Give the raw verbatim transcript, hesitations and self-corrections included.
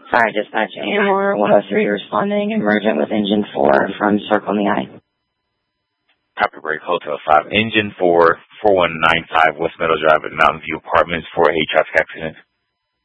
Sorry, dispatch A M R one oh three responding, emergent with engine four from Circle in the Eye. Copy break, Hotel five, engine four, four one nine five West Meadow Drive at Mountain View Apartments for a traffic accident.